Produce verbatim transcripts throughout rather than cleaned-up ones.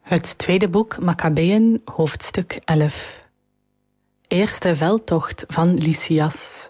Het tweede boek Makkabeeën, hoofdstuk elf. Eerste veldtocht van Lysias.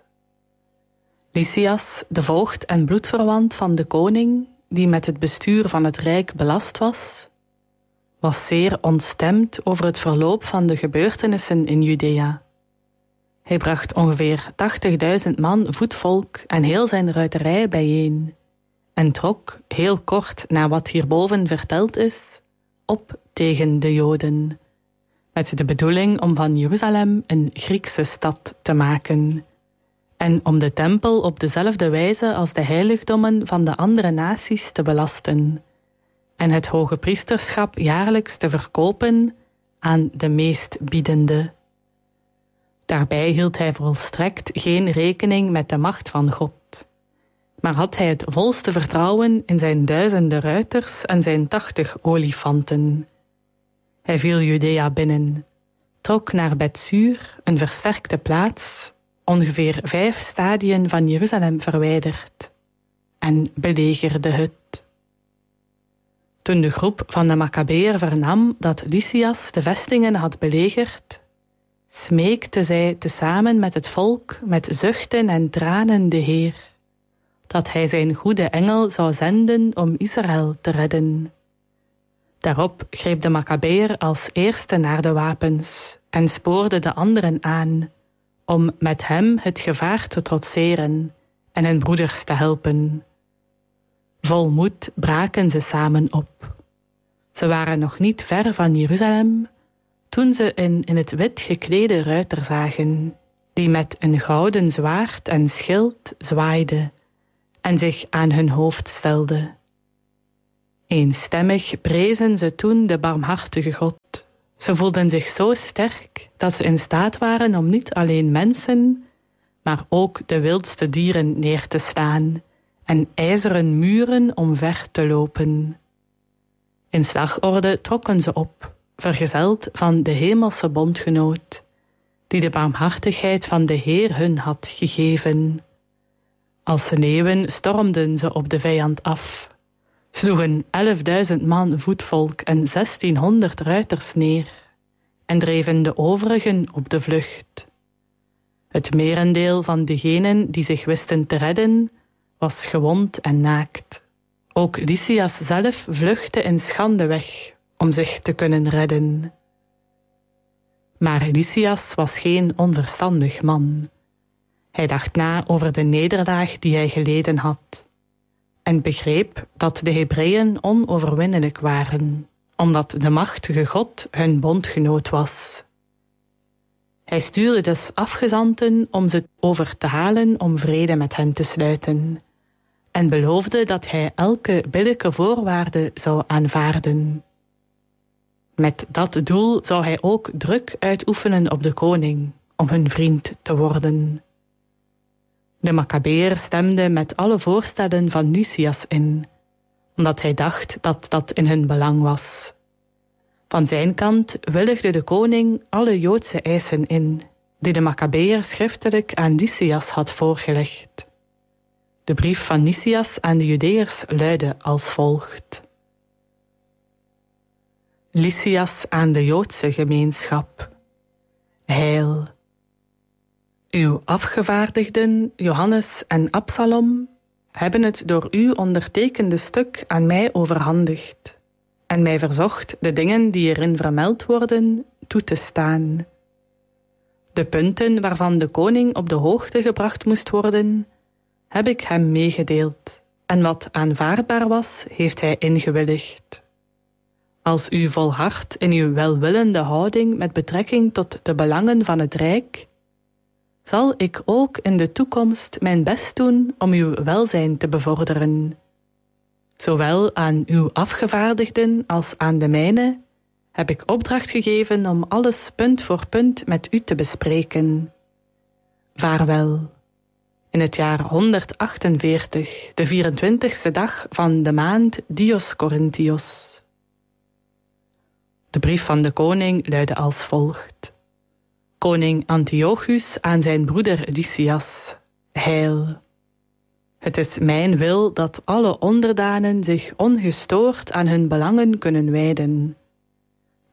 Lysias, de voogd en bloedverwant van de koning, die met het bestuur van het rijk belast was, was zeer ontstemd over het verloop van de gebeurtenissen in Judea. Hij bracht ongeveer tachtigduizend man voetvolk en heel zijn ruiterij bijeen en trok, heel kort na wat hierboven verteld is, op tegen de Joden, met de bedoeling om van Jeruzalem een Griekse stad te maken en om de tempel op dezelfde wijze als de heiligdommen van de andere naties te belasten en het hoge priesterschap jaarlijks te verkopen aan de meest biedende. Daarbij hield hij volstrekt geen rekening met de macht van God, maar had hij het volste vertrouwen in zijn duizenden ruiters en zijn tachtig olifanten. Hij viel Judea binnen, trok naar Bethsur, een versterkte plaats, ongeveer vijf stadien van Jeruzalem verwijderd, en belegerde het. Toen de groep van de Makkabeër vernam dat Lysias de vestingen had belegerd, smeekte zij tezamen met het volk met zuchten en tranen de Heer, dat hij zijn goede engel zou zenden om Israël te redden. Daarop greep de Makkabeër als eerste naar de wapens en spoorde de anderen aan om met hem het gevaar te trotseren en hun broeders te helpen. Vol moed braken ze samen op. Ze waren nog niet ver van Jeruzalem toen ze een in het wit geklede ruiter zagen, die met een gouden zwaard en schild zwaaide en zich aan hun hoofd stelde. Eenstemmig prezen ze toen de barmhartige God. Ze voelden zich zo sterk dat ze in staat waren om niet alleen mensen, maar ook de wildste dieren neer te slaan en ijzeren muren omver te lopen. In slagorde trokken ze op, vergezeld van de hemelse bondgenoot, die de barmhartigheid van de Heer hun had gegeven. Als sneeuwen stormden ze op de vijand af, sloegen elfduizend man voetvolk en zestienhonderd ruiters neer en dreven de overigen op de vlucht. Het merendeel van degenen die zich wisten te redden was gewond en naakt. Ook Lysias zelf vluchtte in schande weg om zich te kunnen redden. Maar Lysias was geen onverstandig man. Hij dacht na over de nederlaag die hij geleden had en begreep dat de Hebreeën onoverwinnelijk waren, omdat de machtige God hun bondgenoot was. Hij stuurde dus afgezanten om ze over te halen om vrede met hen te sluiten en beloofde dat hij elke billijke voorwaarde zou aanvaarden. Met dat doel zou hij ook druk uitoefenen op de koning om hun vriend te worden. De Makkabeër stemde met alle voorstellen van Lysias in, omdat hij dacht dat dat in hun belang was. Van zijn kant willigde de koning alle Joodse eisen in, die de Makkabeër schriftelijk aan Lysias had voorgelegd. De brief van Lysias aan de Judeërs luidde als volgt. Lysias aan de Joodse gemeenschap. Heil. Uw afgevaardigden, Johannes en Absalom, hebben het door u ondertekende stuk aan mij overhandigd en mij verzocht de dingen die erin vermeld worden toe te staan. De punten waarvan de koning op de hoogte gebracht moest worden, heb ik hem meegedeeld, en wat aanvaardbaar was, heeft hij ingewilligd. Als u volhardt in uw welwillende houding met betrekking tot de belangen van het Rijk, zal ik ook in de toekomst mijn best doen om uw welzijn te bevorderen. Zowel aan uw afgevaardigden als aan de mijne heb ik opdracht gegeven om alles punt voor punt met u te bespreken. Vaarwel. In het jaar honderdachtenveertig, de vierentwintigste dag van de maand Dioscorinthios. De brief van de koning luidde als volgt. Koning Antiochus aan zijn broeder Lysias. Heil. Het is mijn wil dat alle onderdanen zich ongestoord aan hun belangen kunnen wijden.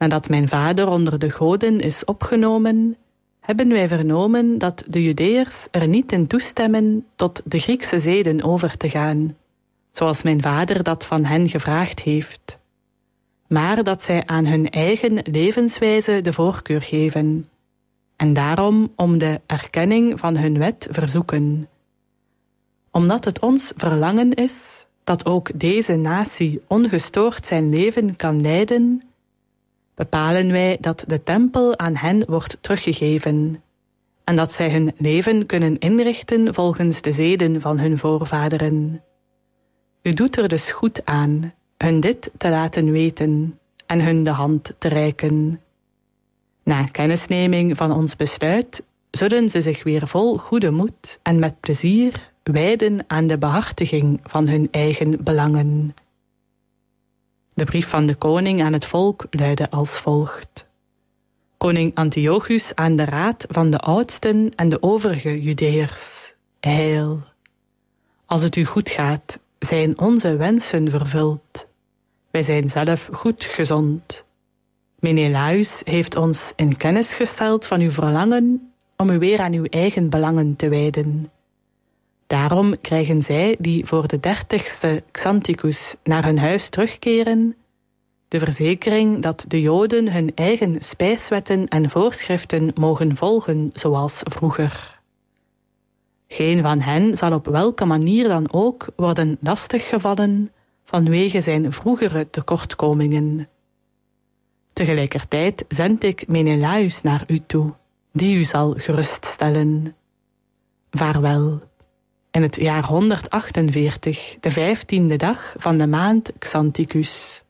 Nadat mijn vader onder de goden is opgenomen, hebben wij vernomen dat de Judeërs er niet in toestemmen tot de Griekse zeden over te gaan, zoals mijn vader dat van hen gevraagd heeft, maar dat zij aan hun eigen levenswijze de voorkeur geven, en daarom om de erkenning van hun wet verzoeken. Omdat het ons verlangen is dat ook deze natie ongestoord zijn leven kan leiden, bepalen wij dat de tempel aan hen wordt teruggegeven en dat zij hun leven kunnen inrichten volgens de zeden van hun voorvaderen. U doet er dus goed aan hun dit te laten weten en hun de hand te reiken. Na kennisneming van ons besluit zullen ze zich weer vol goede moed en met plezier wijden aan de behartiging van hun eigen belangen. De brief van de koning aan het volk luidde als volgt. Koning Antiochus aan de raad van de oudsten en de overige Judeërs. Heil. Als het u goed gaat, zijn onze wensen vervuld. Wij zijn zelf goed gezond. Menelaus heeft ons in kennis gesteld van uw verlangen om u weer aan uw eigen belangen te wijden. Daarom krijgen zij, die voor de dertigste Xanticus naar hun huis terugkeren, de verzekering dat de Joden hun eigen spijswetten en voorschriften mogen volgen zoals vroeger. Geen van hen zal op welke manier dan ook worden lastiggevallen vanwege zijn vroegere tekortkomingen. Tegelijkertijd zend ik Menelaus naar u toe, die u zal geruststellen. Vaarwel. In het jaar honderdachtenveertig, de vijftiende dag van de maand Xanticus.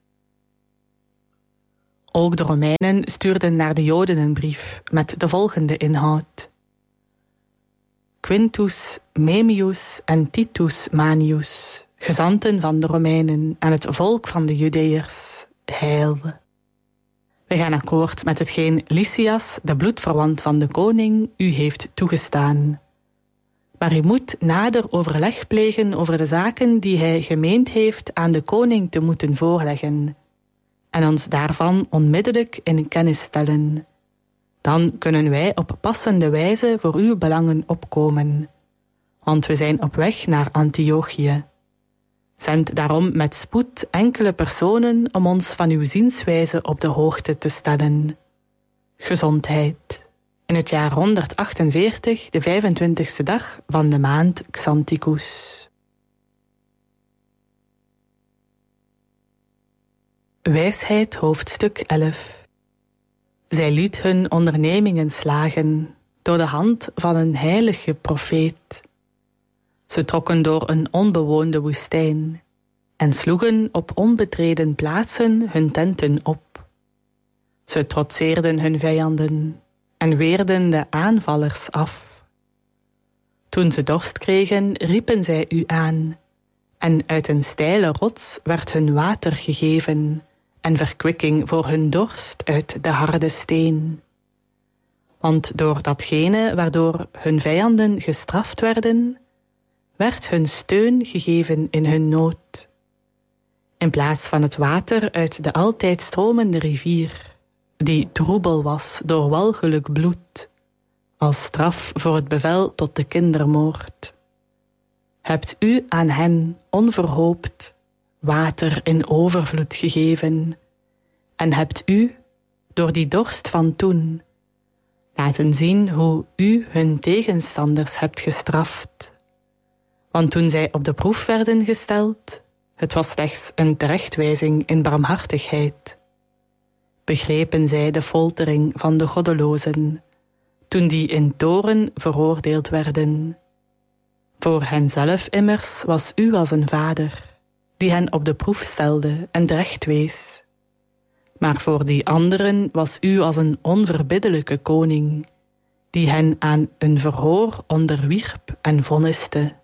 Ook de Romeinen stuurden naar de Joden een brief met de volgende inhoud. Quintus Memmius en Titus Manius, gezanten van de Romeinen en het volk van de Judeërs, heil. Wij gaan akkoord met hetgeen Lysias, de bloedverwant van de koning, u heeft toegestaan. Maar u moet nader overleg plegen over de zaken die hij gemeend heeft aan de koning te moeten voorleggen, en ons daarvan onmiddellijk in kennis stellen. Dan kunnen wij op passende wijze voor uw belangen opkomen, want we zijn op weg naar Antiochië. Zend daarom met spoed enkele personen om ons van uw zienswijze op de hoogte te stellen. Gezondheid. In het jaar honderdachtenveertig, de vijfentwintigste dag van de maand Xanticus. Wijsheid hoofdstuk elf. Zij liet hun ondernemingen slagen door de hand van een heilige profeet. Ze trokken door een onbewoonde woestijn en sloegen op onbetreden plaatsen hun tenten op. Ze trotseerden hun vijanden en weerden de aanvallers af. Toen ze dorst kregen, riepen zij u aan, en uit een steile rots werd hun water gegeven en verkwikking voor hun dorst uit de harde steen. Want door datgene waardoor hun vijanden gestraft werden, werd hun steun gegeven in hun nood. In plaats van het water uit de altijd stromende rivier, die troebel was door walgelijk bloed, als straf voor het bevel tot de kindermoord. Hebt u aan hen onverhoopt water in overvloed gegeven, en hebt u, door die dorst van toen, laten zien hoe u hun tegenstanders hebt gestraft. Want toen zij op de proef werden gesteld, het was slechts een terechtwijzing in barmhartigheid, begrepen zij de foltering van de goddelozen, toen die in toorn veroordeeld werden. Voor henzelf immers was u als een vader, die hen op de proef stelde en terecht wees. Maar voor die anderen was u als een onverbiddelijke koning, die hen aan een verhoor onderwierp en vonniste.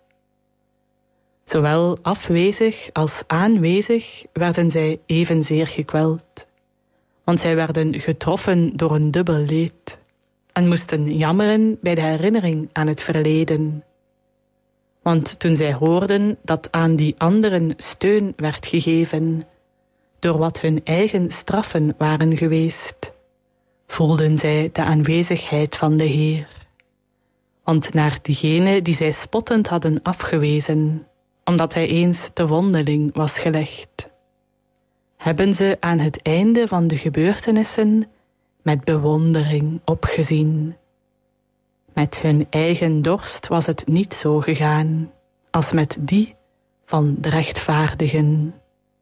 Zowel afwezig als aanwezig werden zij evenzeer gekweld, want zij werden getroffen door een dubbel leed en moesten jammeren bij de herinnering aan het verleden. Want toen zij hoorden dat aan die anderen steun werd gegeven, door wat hun eigen straffen waren geweest, voelden zij de aanwezigheid van de Heer. Want naar diegene die zij spottend hadden afgewezen, omdat hij eens te vondeling was gelegd, hebben ze aan het einde van de gebeurtenissen met bewondering opgezien. Met hun eigen dorst was het niet zo gegaan als met die van de rechtvaardigen.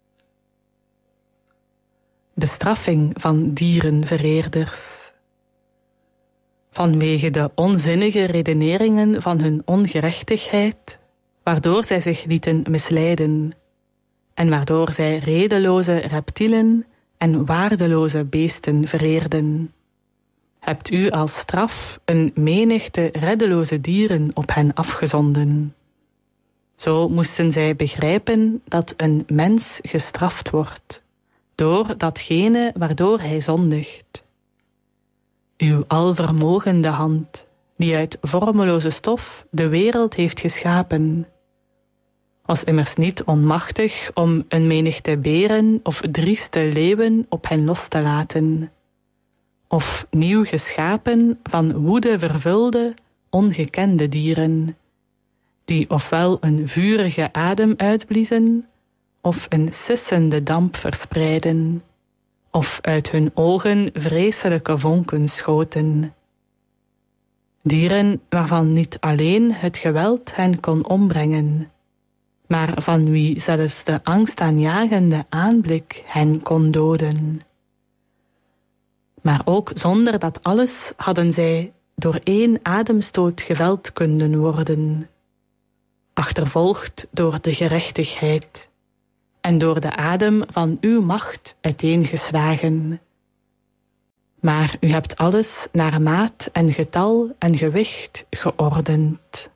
Bestraffing van dierenvereerders. Vanwege de onzinnige redeneringen van hun ongerechtigheid, waardoor zij zich lieten misleiden, en waardoor zij redeloze reptielen en waardeloze beesten vereerden, hebt u als straf een menigte reddeloze dieren op hen afgezonden. Zo moesten zij begrijpen dat een mens gestraft wordt door datgene waardoor hij zondigt. Uw alvermogende hand, die uit vormeloze stof de wereld heeft geschapen, was immers niet onmachtig om een menigte beren of drieste leeuwen op hen los te laten, of nieuw geschapen van woede vervulde, ongekende dieren, die ofwel een vurige adem uitbliezen, of een sissende damp verspreiden, of uit hun ogen vreselijke vonken schoten. Dieren waarvan niet alleen het geweld hen kon ombrengen, maar van wie zelfs de angstaanjagende aanblik hen kon doden. Maar ook zonder dat alles hadden zij door één ademstoot geveld kunnen worden, achtervolgd door de gerechtigheid en door de adem van uw macht uiteengeslagen. Maar u hebt alles naar maat en getal en gewicht geordend.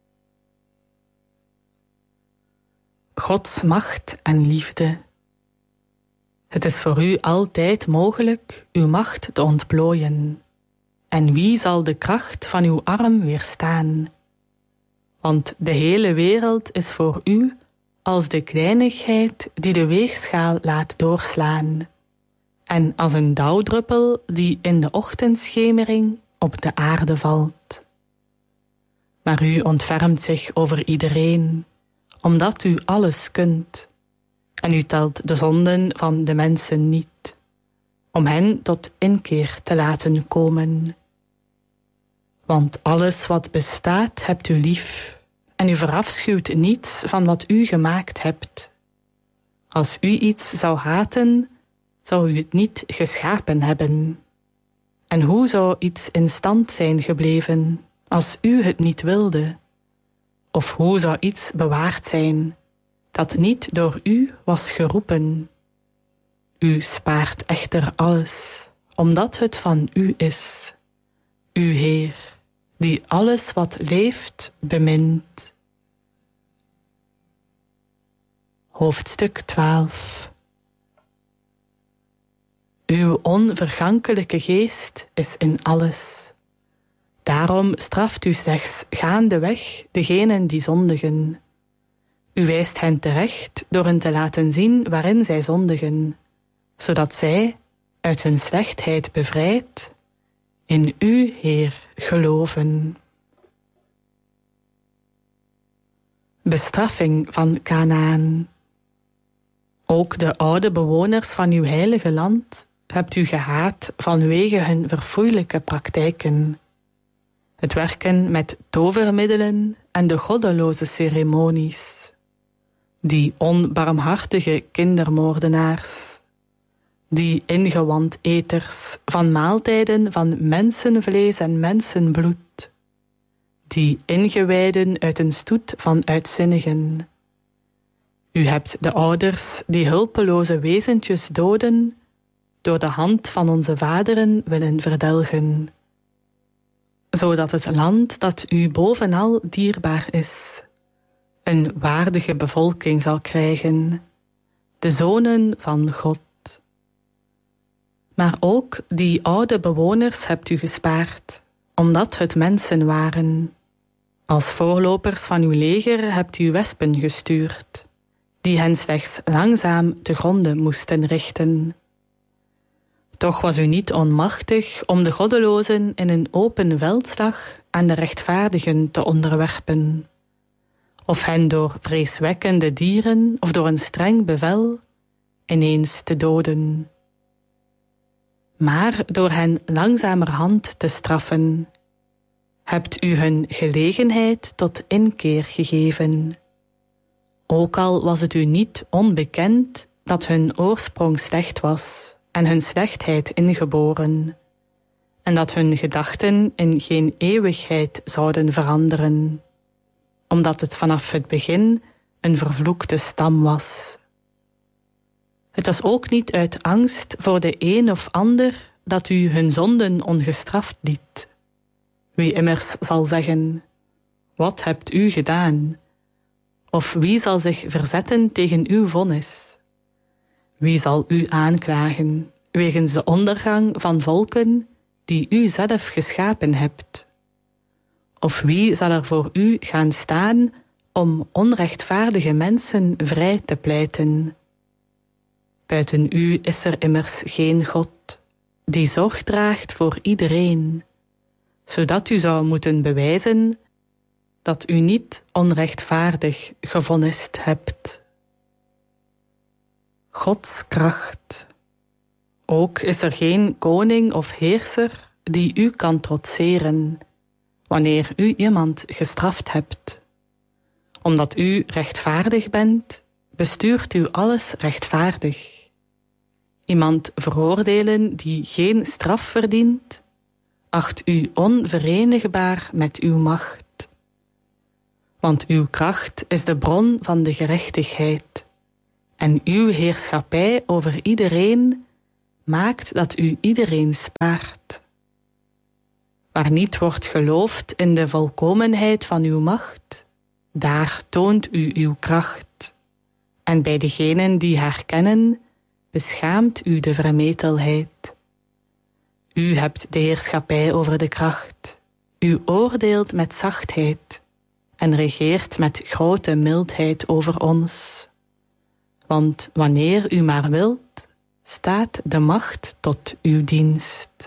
Gods macht en liefde. Het is voor u altijd mogelijk uw macht te ontplooien. En wie zal de kracht van uw arm weerstaan? Want de hele wereld is voor u als de kleinigheid die de weegschaal laat doorslaan, en als een dauwdruppel die in de ochtendschemering op de aarde valt. Maar u ontfermt zich over iedereen, omdat u alles kunt, en u telt de zonden van de mensen niet, om hen tot inkeer te laten komen. Want alles wat bestaat hebt u lief, en u verafschuwt niets van wat u gemaakt hebt. Als u iets zou haten, zou u het niet geschapen hebben. En hoe zou iets in stand zijn gebleven, als u het niet wilde? Of hoe zou iets bewaard zijn, dat niet door u was geroepen? U spaart echter alles, omdat het van u is, uw Heer, die alles wat leeft bemint. Hoofdstuk twaalf. Uw onvergankelijke geest is in alles. Daarom straft u slechts gaandeweg degenen die zondigen. U wijst hen terecht door hen te laten zien waarin zij zondigen, zodat zij, uit hun slechtheid bevrijd, in u, Heer, geloven. Bestraffing van Kanaan. Ook de oude bewoners van uw heilige land hebt u gehaat vanwege hun verfoeilijke praktijken. Het werken met tovermiddelen en de goddeloze ceremonies. Die onbarmhartige kindermoordenaars. Die ingewandeters van maaltijden van mensenvlees en mensenbloed. Die ingewijden uit een stoet van uitzinnigen. U hebt de ouders die hulpeloze wezentjes doden, door de hand van onze vaderen willen verdelgen, zodat het land dat u bovenal dierbaar is, een waardige bevolking zal krijgen, de zonen van God. Maar ook die oude bewoners hebt u gespaard, omdat het mensen waren. Als voorlopers van uw leger hebt u wespen gestuurd, die hen slechts langzaam te gronde moesten richten. Toch was u niet onmachtig om de goddelozen in een open veldslag aan de rechtvaardigen te onderwerpen, of hen door vreeswekkende dieren of door een streng bevel ineens te doden. Maar door hen langzamerhand te straffen, hebt u hun gelegenheid tot inkeer gegeven. Ook al was het u niet onbekend dat hun oorsprong slecht was en hun slechtheid ingeboren, en dat hun gedachten in geen eeuwigheid zouden veranderen, omdat het vanaf het begin een vervloekte stam was. Het was ook niet uit angst voor de een of ander dat u hun zonden ongestraft liet. Wie immers zal zeggen, wat hebt u gedaan? Of wie zal zich verzetten tegen uw vonnis? Wie zal u aanklagen wegens de ondergang van volken die u zelf geschapen hebt? Of wie zal er voor u gaan staan om onrechtvaardige mensen vrij te pleiten? Buiten u is er immers geen God, die zorg draagt voor iedereen, zodat u zou moeten bewijzen dat u niet onrechtvaardig gevonnist hebt. Gods kracht. Ook is er geen koning of heerser die u kan trotseren, wanneer u iemand gestraft hebt. Omdat u rechtvaardig bent, bestuurt u alles rechtvaardig. Iemand veroordelen die geen straf verdient, acht u onverenigbaar met uw macht. Want uw kracht is de bron van de gerechtigheid, en uw heerschappij over iedereen maakt dat u iedereen spaart. Waar niet wordt geloofd in de volkomenheid van uw macht, daar toont u uw kracht. En bij degenen die haar kennen, beschaamt u de vermetelheid. U hebt de heerschappij over de kracht. U oordeelt met zachtheid en regeert met grote mildheid over ons. Want wanneer u maar wilt, staat de macht tot uw dienst.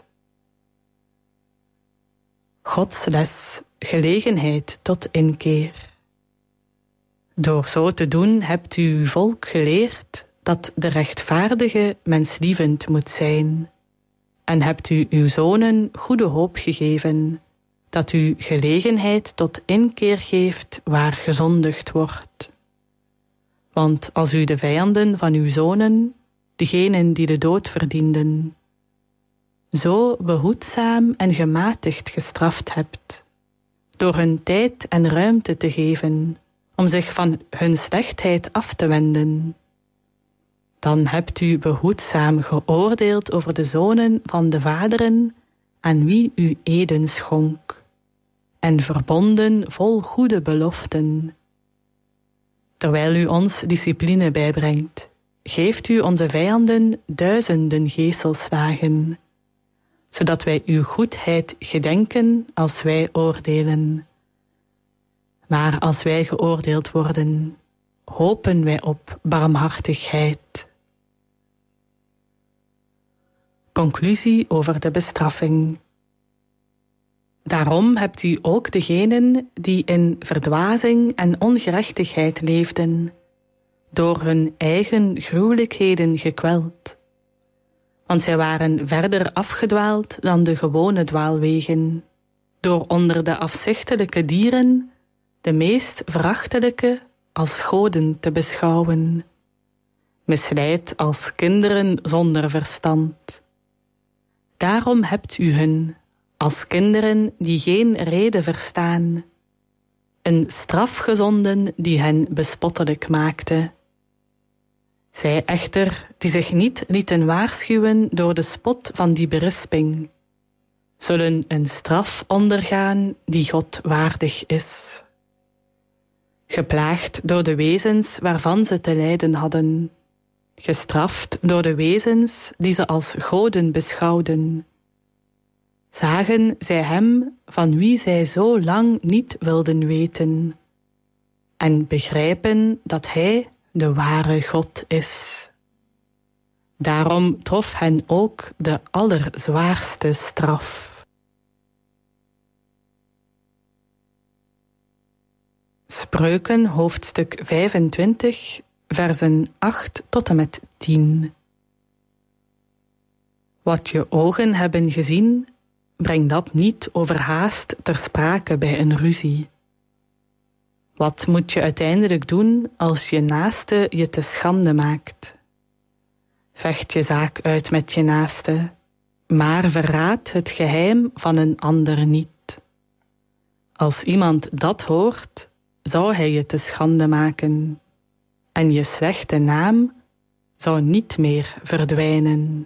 Gods les, gelegenheid tot inkeer. Door zo te doen hebt u uw volk geleerd dat de rechtvaardige menslievend moet zijn, en hebt u uw zonen goede hoop gegeven, dat u gelegenheid tot inkeer geeft waar gezondigd wordt. Want als u de vijanden van uw zonen, degenen die de dood verdienden, zo behoedzaam en gematigd gestraft hebt, door hun tijd en ruimte te geven om zich van hun slechtheid af te wenden, dan hebt u behoedzaam geoordeeld over de zonen van de vaderen aan wie u eden schonk, en verbonden vol goede beloften. Terwijl u ons discipline bijbrengt, geeft u onze vijanden duizenden geeselslagen, zodat wij uw goedheid gedenken als wij oordelen. Maar als wij geoordeeld worden, hopen wij op barmhartigheid. Conclusie over de bestraffing. Daarom hebt u ook degenen die in verdwazing en ongerechtigheid leefden, door hun eigen gruwelijkheden gekweld. Want zij waren verder afgedwaald dan de gewone dwaalwegen, door onder de afzichtelijke dieren de meest verachtelijke als goden te beschouwen, misleid als kinderen zonder verstand. Daarom hebt u hun, als kinderen die geen rede verstaan, een straf gezonden die hen bespottelijk maakte. Zij echter, die zich niet lieten waarschuwen door de spot van die berisping, zullen een straf ondergaan die God waardig is. Geplaagd door de wezens waarvan ze te lijden hadden, gestraft door de wezens die ze als goden beschouwden, zagen zij hem van wie zij zo lang niet wilden weten, en begrijpen dat hij de ware God is. Daarom trof hen ook de allerzwaarste straf. Spreuken, hoofdstuk vijfentwintig, versen acht tot en met tien. Wat je ogen hebben gezien, breng dat niet overhaast ter sprake bij een ruzie. Wat moet je uiteindelijk doen als je naaste je te schande maakt? Vecht je zaak uit met je naaste, maar verraad het geheim van een ander niet. Als iemand dat hoort, zou hij je te schande maken, en je slechte naam zou niet meer verdwijnen.